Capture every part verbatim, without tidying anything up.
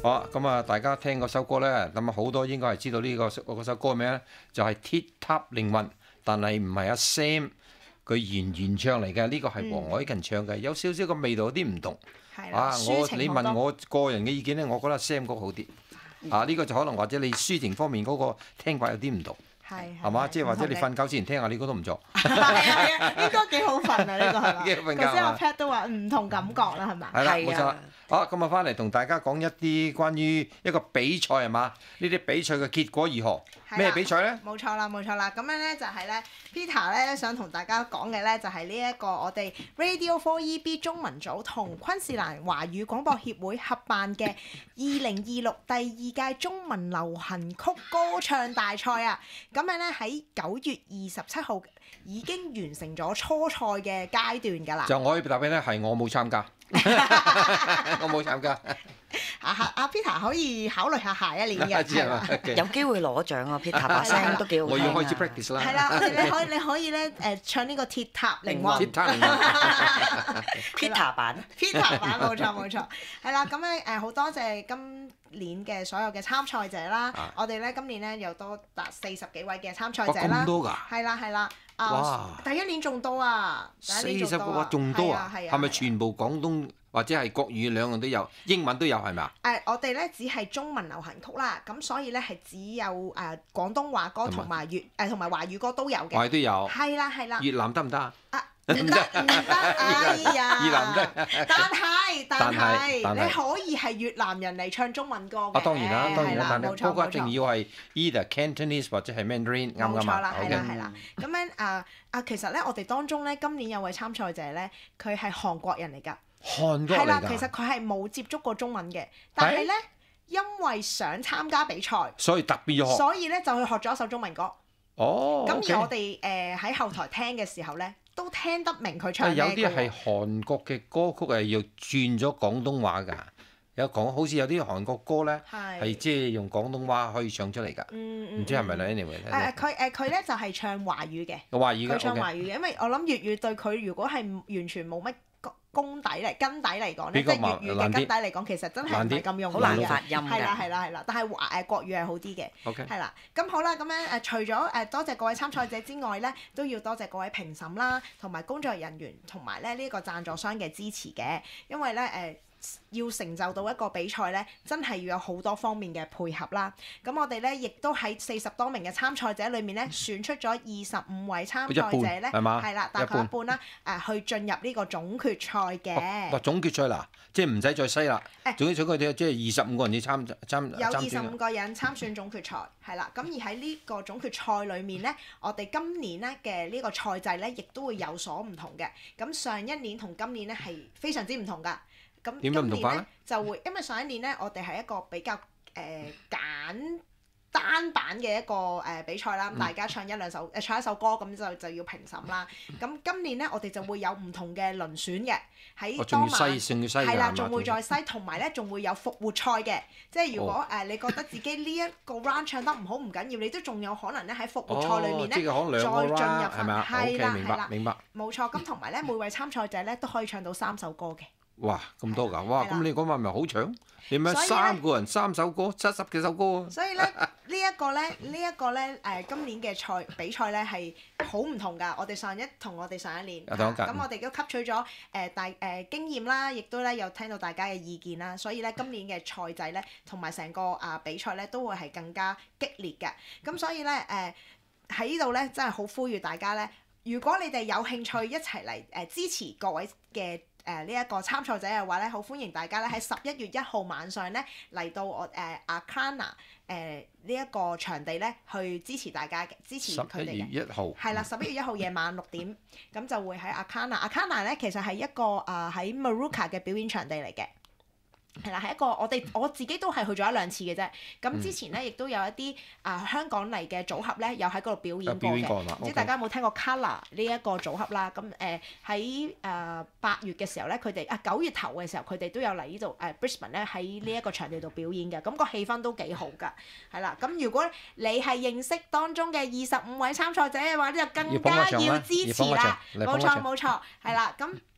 好咁啊，大家聽嗰首歌咧，咁啊好多應該係知道呢個嗰首歌名咧，就係《鐵塔凌雲》，但係唔係阿 Sam 佢原原唱嚟嘅，呢個係黃凱芹唱嘅，有少少個味道有啲唔同。啊，我你問我個人嘅意見咧，我覺得 Sam 歌好啲。啊，呢個就可能或者你抒情方面嗰個聽法有啲唔同。係係嘛？即係或者你瞓覺之前聽下，你覺得唔錯。係啊係啊，應該幾好瞓啊！呢個係嘛？頭先阿 Pat 都話唔同感覺啦，係嘛？係啦，冇錯啦。好，咁啊，翻嚟同大家講一啲關於一個比賽係嘛？呢啲比賽嘅結果如何？咩比賽咧？冇錯啦，冇錯啦。咁樣咧就係咧 ，Peter 咧想同大家講嘅咧就係呢一個我哋 Radio four E B 中文組同昆士蘭華語廣播協會合辦嘅二零二六第二屆中文流行曲歌唱大賽啊！咁樣咧喺九月二十七號已經完成咗初賽嘅階段㗎啦。就我可以答俾咧，係我冇參加，我冇參加。阿阿 Peter 可以考慮下下一年嘅， 有機會攞獎啊！Peter 把聲都幾好聽啊！ 我要開始 practice 啦。 係啦，你可以你可以咧誒唱呢個鐵塔凌雲。 鐵塔凌雲。 Peter 版。 Peter 版冇錯冇錯。係啦，咁咧誒好多謝今年嘅所有嘅參賽者啦。我哋咧今年咧有多達四十幾位嘅參賽者啦。 咁多㗎？ 係啦係啦。 哇！ 第一年仲多啊！ 四十個啊，仲多啊？ 係咪全部廣東？或者係國語兩樣都有，英文都有係咪啊？誒，我哋咧只係中文流行曲啦，咁所以咧係只有誒廣東話歌同埋粵誒同埋華語歌都有嘅。華語都有。係啦係啦。越南得唔得啊？啊唔得唔得，哎呀！越南唔得。但係但係你可以係越南人嚟唱中文歌嘅。啊當然啦，當然啦，冇錯冇錯。不過一定要係 either Cantonese 或者係 Mandarin 啱唔啱啊？冇錯啦，係啦係啦。咁樣啊啊，其實咧我哋當中咧今年有位參賽者咧，佢係韓國人嚟㗎。韓國嚟㗎。係啦，其實佢係冇接觸過中文嘅，但係咧，因為想參加比賽，所以特別要學，所以咧就去學咗一首中文歌。哦。咁而我哋誒喺後台聽嘅時候咧，都聽得明佢唱咩歌。有啲係韓國嘅歌曲係要轉咗廣東話㗎，有講好似有啲韓國歌咧係即係用廣東話可以唱出嚟㗎。嗯嗯。唔知係咪咧？Anyway。誒佢誒佢咧就係唱華語嘅。華語嘅。佢唱華語嘅，因為我諗粵語對佢如果係完全冇乜功底嚟根底嚟講咧，即係粵語嘅根底嚟講，其實真係唔係咁容易嘅，好難發音嘅。係啦係啦係啦，但係華誒國語係好啲嘅。OK。係啦，咁好啦，咁樣誒，除咗誒多謝各位參賽者之外咧，都要多謝各位評審啦，同埋工作人員，同埋咧呢個贊助商嘅支持嘅，因為咧誒。要成就到一個比賽咧，真係要有好多方面嘅配合啦。咁我哋咧亦都喺四十多名嘅參賽者裏面咧，選出咗二十五位參賽者咧，係啦，大概一半啦，誒去進入呢個總決賽嘅。哇！總決賽啦，即係唔使再篩啦。誒，總決賽佢哋即係二十五個人要參參參。有二十五個人參選總決賽，係啦。咁而喺呢個總決賽裏面咧，我哋今年咧嘅呢個賽制咧，亦都會有所唔同嘅。咁上一年同今年咧係非常之唔同㗎。咁今年咧就會，因為上一年咧我哋係一個比較誒、呃、簡單版嘅一個誒、呃、比賽啦，咁大家唱一兩首誒、呃、唱一首歌咁就就要評審啦。咁今年咧我哋就會有唔同嘅輪選嘅，喺當晚係啦，仲會再篩，同埋咧仲會有復活賽嘅，即係如果誒、哦呃、你覺得自己呢一個 round 唱得唔好唔緊要，你都仲有可能咧喺復活賽裏面咧、哦、再進入係咪啊？係啦係啦，明白冇錯。咁同埋咧每位參賽者咧都可以唱到三首歌嘅。哇！咁多㗎，哇！咁你嗰晚咪好長？你咪三個人三首歌，七十幾首歌啊！所以咧，呢一個咧，呢一個咧，誒今年嘅賽比賽咧係好唔同㗎。我哋上一同我哋上一年，咁我哋都吸取咗誒大誒經驗啦，亦都咧有聽到大家嘅意見啦。所以咧，今年嘅賽制咧，同埋成個啊比賽咧，都會係更加激烈嘅。咁所以咧，誒喺呢度咧，真係好呼籲大家咧，如果你哋有興趣一齊嚟誒支持各位嘅。誒呢一個參賽者嘅話咧，好歡迎大家咧喺十一月一號晚上咧嚟到我誒 Arcana 誒呢一個場地咧去支持大家嘅，支持佢哋嘅。十一月一號。係啦，十一月一號夜晚六點，咁就會喺 Arcana。Arcana 咧其實係一個啊喺 Maruka 嘅表演場地嚟嘅。係啦，係一個我哋我自己都係去咗一兩次嘅啫。咁之前咧，亦都有一啲啊、呃、香港嚟嘅組合咧，有喺嗰度表演過嘅。唔知大家有冇聽過 Kolor 呢一個組合啦？咁誒喺誒八月嘅時候咧，佢哋啊九月頭嘅時候，佢哋都有嚟呢度誒 Brisbane 咧喺呢一個場地度表演嘅。咁、那個氣氛都幾好㗎。係啦，咁如果你係認識當中嘅二十五位參賽者嘅話，呢就更加要支持啦。冇錯冇錯，係啦咁。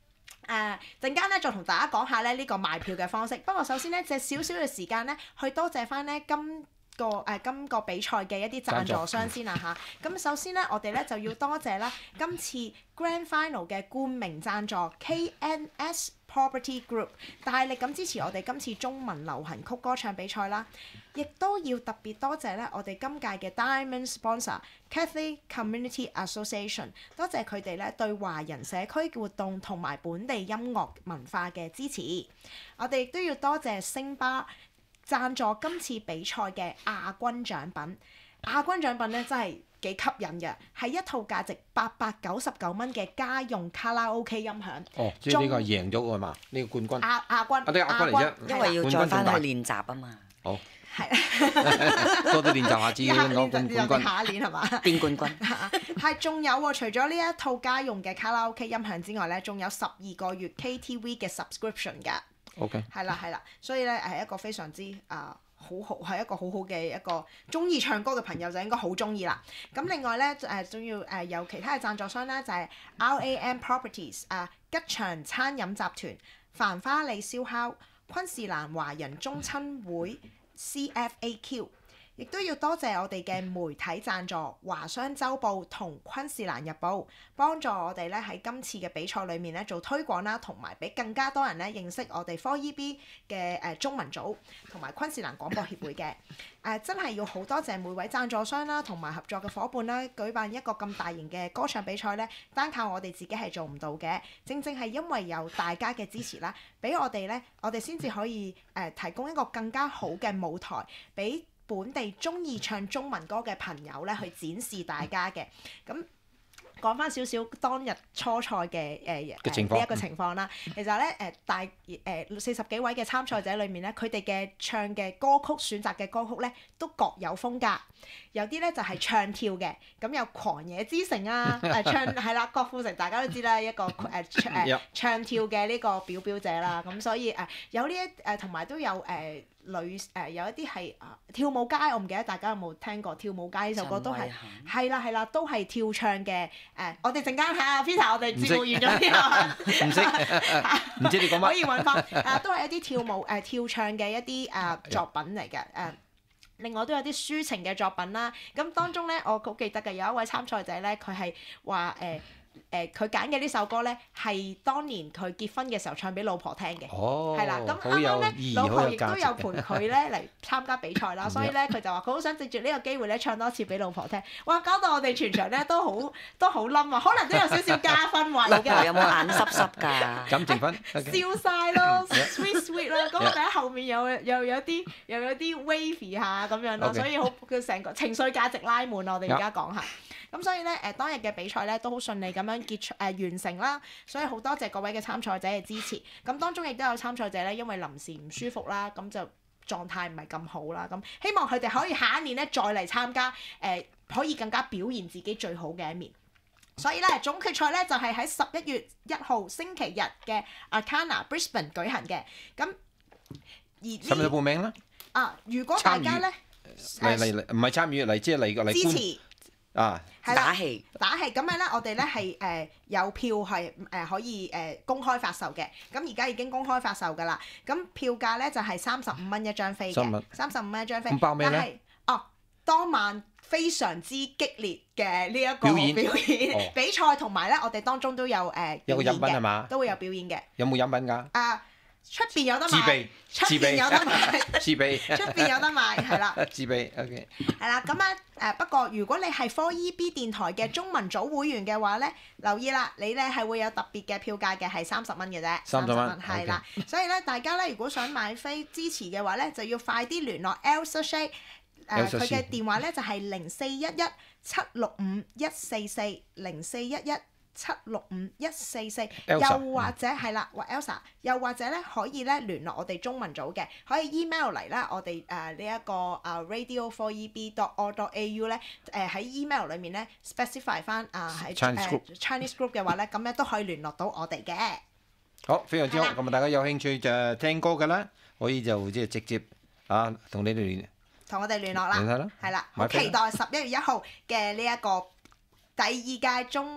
誒陣間咧再同大家講下咧呢個賣票嘅方式。不過首先咧借少少嘅時間咧，去多謝翻咧今個誒、呃、今個比賽嘅一啲贊助商先啦嚇。咁首先咧，我哋咧就要多謝啦今次 Grand Final 嘅冠名贊助 K N S Property Group 大力咁支持我哋今次中文流行曲歌唱比賽啦。亦都要特別多謝咧我哋今屆嘅 Diamond Sponsor Catholic Community Association， 多謝佢哋咧對華人社區活動同埋本地音樂文化嘅支持。我哋亦都要多謝星巴贊助今次比賽嘅亞軍獎品。亞軍獎品咧真係幾吸引嘅，係一套價值八百九十九蚊嘅家用卡拉 OK 音響。 哦，即係呢個贏咗㗎嘛？呢、這個冠軍。亞亞軍。啊，啲亞軍嚟啫。 因為要再翻去練習啊嘛。好。 係。 多啲練習下至攞冠冠軍。 下一年係嘛？ 邊冠軍？ 係，仲有喎，除咗呢一套家用嘅卡拉 OK 音響之外咧，仲有十二個月 K T V 嘅 subscription 㗎。 OK。係啦係啦，所以咧係一個非常之啊〜、呃好好係一個好好嘅一個中意唱歌嘅朋友就應該好中意啦。咁另外咧誒仲要誒有其他嘅贊助商咧，就係、是、R A M Properties 啊、吉祥餐飲集團、繁花里燒烤、昆士蘭華人中親會 C F A Q。亦都要多謝我哋嘅媒體贊助華商週報同昆士蘭日報，幫助我哋咧喺今次嘅比賽裏面咧做推廣啦，同埋俾更加多人咧認識我哋 four E B 嘅誒中文組同埋昆士蘭廣播協會嘅。誒、呃、真係要好多謝每位贊助商啦，同埋合作嘅伙伴啦，舉辦一個咁大型嘅歌唱比賽咧，單靠我哋自己係做唔到嘅。正正係因為有大家嘅支持啦，俾我哋咧，我哋先至可以誒、呃、提供一個更加好嘅舞台俾本地中意唱中文歌嘅朋友咧，去展示大家嘅。咁講翻少少當日初賽嘅誒呢一個情況啦。其實咧誒大誒四十幾位嘅參賽者裏面咧，佢哋嘅唱嘅歌曲選擇嘅歌曲咧，都各有風格。有啲咧就係、是、唱跳嘅，咁有狂野之城啊，誒、呃、唱係啦，郭富城大家都知啦，一個誒誒、呃、唱、呃、唱跳嘅呢個表表者啦。咁所以誒、呃、有呢一誒同埋都有誒。呃女誒、呃、有一啲係啊跳舞街，我唔記得大家有冇聽過跳舞街呢首歌，都係係啦係啦，都係跳唱嘅誒、呃。我哋陣間嚇 Peter，我哋節目完咗之後，唔識唔知你講乜？可以揾翻誒，都係一啲跳舞誒、呃、跳唱嘅一啲誒、呃、作品嚟嘅誒。另外都有啲抒情嘅作品啦。咁當中咧，我好記得嘅有一位參賽者咧，佢係話誒。誒佢揀嘅呢首歌咧，係當年佢結婚嘅時候唱俾老婆聽嘅，係啦、哦。咁啱啱咧，老婆亦都有陪佢咧嚟參加比賽啦，所以咧佢就話佢好想藉住呢個機會咧唱多次俾老婆聽。哇！搞到我哋全場咧都好都好冧啊，可能都有少少加分位㗎。老婆有冇眼濕濕㗎？感情分笑晒咯，sweet sweet 啦。咁我哋喺後面又又有啲又有啲 wavy 下咁樣咯， okay. 所以好佢成個情緒價值拉滿。我哋而家講下。咁所以咧，誒、呃、當日嘅比賽咧都好順利咁樣結束誒、呃、完成啦，所以好多謝各位嘅參賽者嘅支持。咁當中亦都有參賽者咧，因為臨時唔舒服啦，咁就狀態唔係咁好啦。咁希望佢哋可以下一年咧再嚟參加，誒、呃、可以更加表現自己最好嘅一面。所以咧總決賽咧就係喺十一月一號星期日嘅 Arcana Brisbane 舉行嘅。咁而使唔使報名啦？啊，如果大家咧嚟嚟嚟唔係參與嚟，即係嚟個嚟支持。啊！打氣打氣咁樣咧，我哋咧係誒有票係誒、呃、可以誒、呃、公開發售嘅。咁而家已經公開發售㗎啦。咁票價咧就係三十五蚊一張飛嘅，三十五蚊一張飛。咁包咩咧？但係哦，當晚非常之激烈嘅呢一個表演，表演哦、比賽同埋咧，我哋當中都有誒、呃、有個飲品係嘛？都會有表演嘅。有冇飲品㗎？啊！出邊有得買，出邊有得買，自備，出邊有得買，係啦。自備 ，OK。係啦，咁啊誒，不過如果你係four E B電台嘅中文組會員嘅話咧，留意啦，你咧係會有特別嘅票價嘅，係三十蚊嘅啫。三十蚊，係啦。所以咧，大家咧如果想買飛支持嘅話咧，就要快啲聯絡 Elsa Shea， 誒佢嘅電話咧就係零四一一七六五一四四零四一一。七六五一四四，又或者係啦，或 Elsa， 又或者咧可以咧聯絡我哋中文組嘅，可以 email 嚟啦，我哋誒呢一個啊 radio four e b dot org dot a u 咧誒喺 email 裏面咧 specify 翻啊喺誒 Chinese group 嘅話咧，咁咧都可以聯絡到我哋嘅。好，非常之好，咁啊大家有興趣就聽歌㗎啦，可以就即係直接啊同你哋聯同我哋聯絡啦，聯繫啦，係啦，好期待十一月一號嘅呢一個第二屆中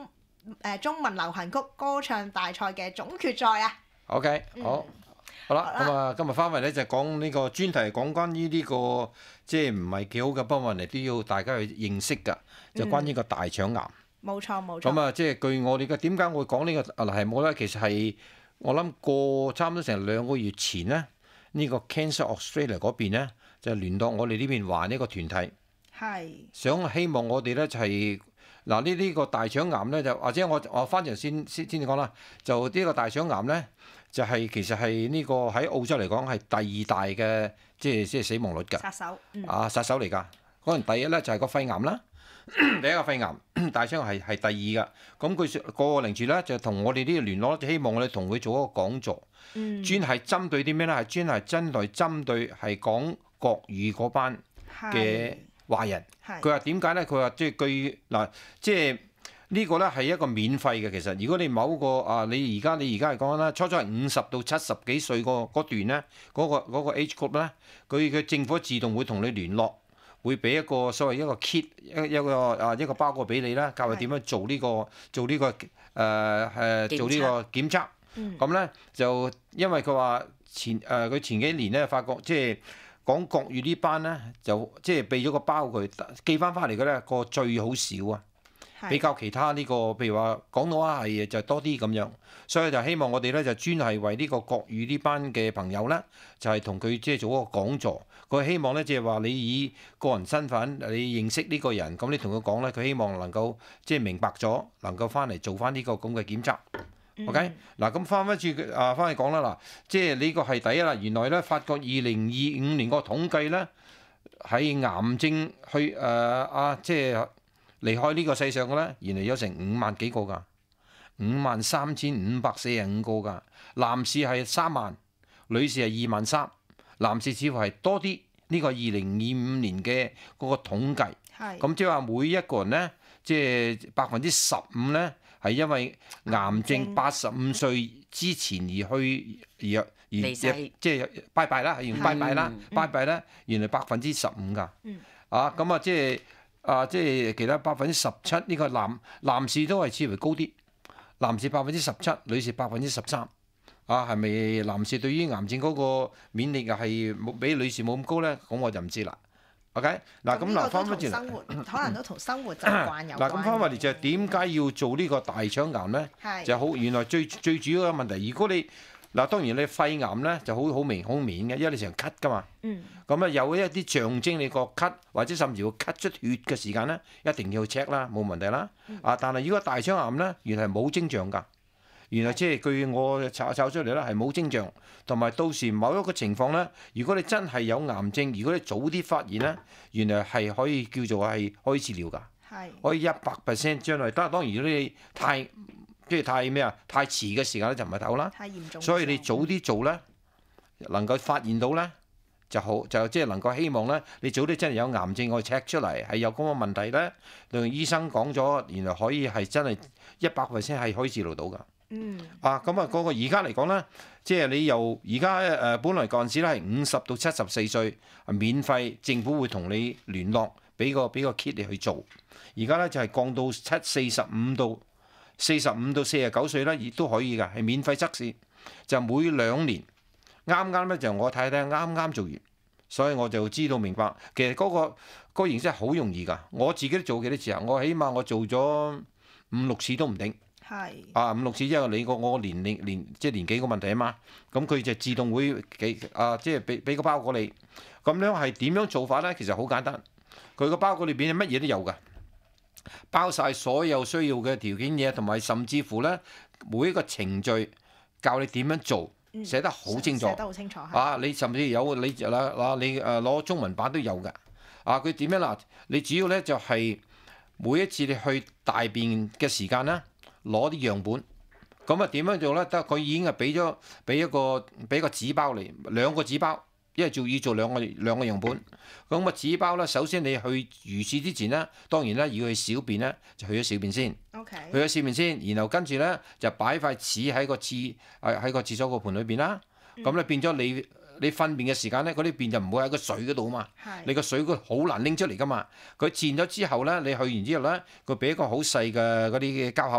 誒中文流行曲歌唱大賽嘅總決賽啊。 OK，好。嗯好啦，咁啊，今日翻嚟咧就講呢個專題，講關於呢個即係唔係幾好嘅不過嚟都要大家去認識㗎，就關於個大腸癌。 冇錯冇錯。 咁啊，即係據我哋嘅點解我會講呢個題目咧？其實係我諗過差唔多成兩個月前咧，呢個 Cancer Australia 嗰邊咧就聯絡我哋呢邊華呢個團體， 係想希望我哋咧就係嗱呢呢個大腸癌咧就或者我我翻嚟先先先講啦，就呢個大腸癌咧。就係其實係呢個喺澳洲嚟講係第二大嘅，即係即係死亡率㗎。 殺手。嗯、 啊，殺手嚟㗎。可能第一咧就係個肺癌啦，第一個肺癌，大腸癌係係第二㗎。咁佢個個零住咧就同我哋呢度聯絡，就希望我哋同佢做一個講座， 嗯、專係針對啲咩咧？係專係針對針對係講國語嗰班嘅華人。佢話點解咧？佢話即係據嗱，即係。呢個咧係一個免費嘅，其實如果你某個啊，你而家你而家嚟講啦，初初係五十到七十幾歲個嗰段咧，嗰、嗰個嗰個 age group 咧，佢嘅政府自動會同你聯絡，會俾一個所謂一個 kit 一一個啊一個包裹俾你啦，教你點樣做呢、呢個做呢、呢個誒誒、呃、做呢個檢測。咁咧、嗯、就因為佢話前誒佢、呃、前幾年咧發覺即係講國語呢班咧就即係俾咗個包佢寄翻翻嚟嘅咧個最好少啊。比較其他呢、這個，譬如話廣東話係就多啲咁樣，所以就希望我哋咧就專係為呢個國語呢班嘅朋友咧，就係同佢即係做一個講座。佢希望咧即係話你以個人身份，你認識呢個人，咁你同佢講咧，佢希望能夠即係明白咗，能夠翻嚟做翻呢個咁嘅檢測。嗯、OK，嗱咁翻返住啊，翻去講啦嗱，即係呢個係第一啦。原來咧發覺二零二五年個統計咧喺癌症去誒啊，即係。離開呢個世上嘅咧，原來有成五萬幾個㗎，五萬三千五百四十五個㗎。男士係三萬，女士係二萬三。男士似乎係多啲。呢個二零二五年嘅嗰個統計，咁即係話每一個人咧，即係百分之十五咧，係因為癌症八十五歲之前而去而而即係拜拜啦，係拜拜啦，拜拜咧，原來百分之十五㗎。啊，咁啊，即係。啊，即係其他百分之十七，呢個男男士都係似乎高啲，男士百分之十七，女士百分之十三。啊，係咪男士對於癌症嗰個免疫力係冇比女士冇咁高咧？咁我就唔知啦。OK，嗱咁嗱翻返轉嚟， 可能都同生活習慣有關。 嗱咁翻返嚟就係點解要做呢個大腸癌咧？ 係就好原來最最主要嘅問題，如果你嗱當然你肺癌咧就好好明好明顯嘅，因為你成日咳㗎嘛。 嗯。 咁啊有一啲象徵你個咳，或者甚至會咳出血嘅時間咧，一定要去 check 啦，冇問題啦。嗯、啊，但係如果大腸癌咧，原來係冇徵象㗎。原來即係據我查查出嚟咧，係冇徵象，同埋到時某一個情況咧，如果你真係有癌症，如果你早啲發現咧，原來係可以叫做係可以治療㗎。 係是。 可以一百 percent 將來，當當然如果你太即係太咩啊，太遲嘅時間咧就唔係好啦。 太嚴重。 所以你早啲做咧，能夠發現到咧就好，就即係能夠希望咧，你早啲真係有癌症我 check 出嚟係有咁嘅問題咧，同醫生講咗，原來可以係真係一百 percent 係可以治療到㗎。 嗯。 啊，咁啊，嗰個而家嚟講咧，即係你由而家誒本來嗰陣時咧係五十到七十四歲係免費，政府會同你聯絡，俾個俾個 kit 你去做。而家咧就係降到七四十五到四十五到四十九歲咧，亦都可以㗎，係免費測試，就每兩年。啱啱咧就我睇睇啱啱做完，所以我就知道明白。其實嗰、嗰個嗰、嗰個形式係好容易㗎。我自己都做幾多次啊？我起碼我做咗五六次都唔定。 係。 啊，五六次之後你個我年齡年即係年紀個問題啊嘛，咁佢就自動會幾啊，即係俾俾個包裹你。咁樣係點樣做法咧？其實好簡單。佢個包裹裏邊乜嘢都有㗎，包晒所有需要嘅條件嘢，同埋甚至乎咧每一個程序教你點樣做。寫得好清楚， 寫得好清楚。 啊，你甚至有你嗱嗱你誒攞中文版都有㗎。啊，佢點樣嗱？你主要咧就係每一次你去大便嘅時間咧，攞啲樣本。咁啊點樣做咧？得佢已經係俾咗俾一個俾個紙包嚟，兩個紙包，因為做要做兩個兩個樣本。咁個紙包咧，首先你去如廁之前咧，當然咧要去小便咧，就去咗小便先。 Okay. 去咗小便先，然後跟住咧就擺塊紙喺個廁喺喺個廁所個盤裏邊啦。咁咧、嗯、變咗你你糞便嘅時間咧，嗰啲便就唔會喺個水嗰度啊嘛。 是你個水佢好難拎出嚟噶嘛。佢濺咗之後咧，你去完之後咧，佢俾一個好細嘅嗰啲膠盒嚟。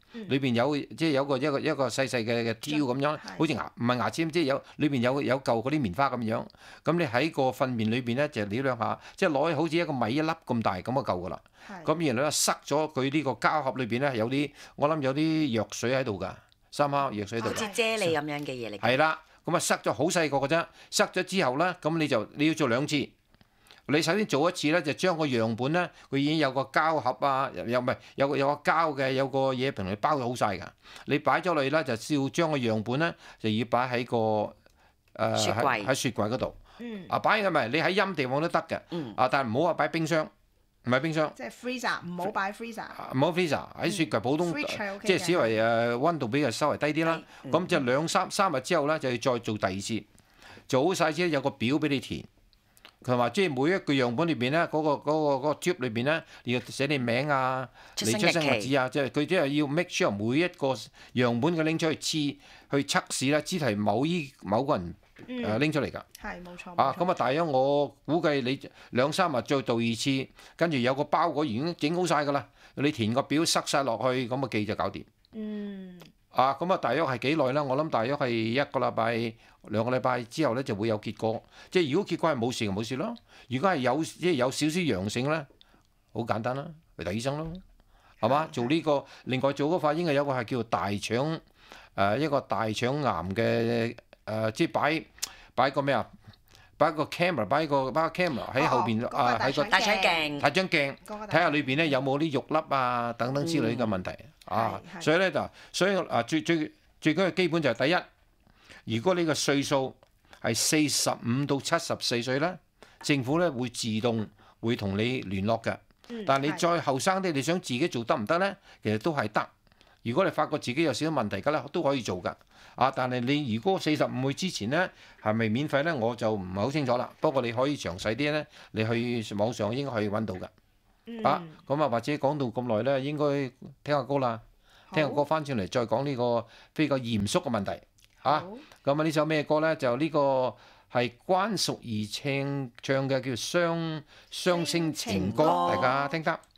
裏邊有即係有個一個一個細細嘅嘅挑咁樣，好似牙唔係牙籤，即係有裏邊有有嚿嗰啲棉花咁樣。咁你喺個糞便裏邊咧就撩兩下，即係攞好似一個米一粒咁大咁就夠噶啦。咁然後咧塞咗佢呢個膠盒裏邊咧有啲，我諗有啲藥水喺度㗎，三克藥水喺度。 好似啫喱咁樣嘅嘢嚟。 係啦，咁啊塞咗好細個㗎啫，塞咗之後咧，咁你就你要做兩次。你首先做一次咧，就將個樣本咧，佢已經有個膠盒啊，又唔係有個有個膠嘅，有個嘢平嚟包到好晒㗎。你擺咗落去咧，就要將個樣本咧，就要擺喺個誒喺喺雪櫃嗰度。嗯。啊，擺係咪？你喺陰地方都得嘅。嗯。啊，但係唔好話擺冰箱，唔係冰箱。 即係 freezer，唔好擺 freezer。 唔好 freezer，喺雪櫃普通，即係稍微誒溫度比較稍微低啲啦。咁就兩三三日之後咧，就要再做第二次，做好晒之後有個表俾你填。佢話：即係每一個樣本裏邊咧，嗰個嗰個嗰個 tube 裏邊咧，你要寫你名啊，你出生日子啊，即係佢即係要 make sure 每一個樣本嘅拎出去黐去測試咧，只係某依某個人誒拎出嚟㗎。 係冇錯。 啊，咁啊，大約我估計你兩三日再做二次，跟住有個包裹已經整好晒㗎啦，你填個表塞晒落去，咁啊記就搞掂。嗯。啊，咁啊，大約係幾耐啦？我諗大約係一個禮拜、兩個禮拜之後咧，就會有結果。即係如果結果係冇事就冇事咯。如果係有即係有少少陽性咧，好簡單啦，去睇醫生咯，係嘛？做呢個，另外做嗰個應該有個係叫做大腸誒一個大腸癌嘅誒，即係擺擺個咩啊？擺個 camera，擺個擺個 camera 喺後邊啊，喺個大腸鏡， 大腸鏡睇下裏邊咧有冇啲肉粒啊等等之類嘅問題。啊，所以咧就，所以啊最最最緊要基本就係第一，如果你個歲數係四十五到七十四歲咧，政府咧會自動會同你聯絡嘅。但係你再後生啲，你想自己做得唔得咧？其實都係得。如果你發覺自己有少少問題嘅咧，都可以做㗎。啊，但係你如果四十五歲之前咧係咪免費咧？我就唔係好清楚啦。不過你可以詳細啲咧，你去網上應該可以揾到㗎。啊，咁啊，或者講到咁耐咧，應該聽下歌啦，聽下歌翻轉嚟再講呢個比較嚴肅嘅問題。嚇，咁啊呢首咩歌咧？就呢個係關淑怡唱唱嘅叫雙雙星情歌，大家聽得。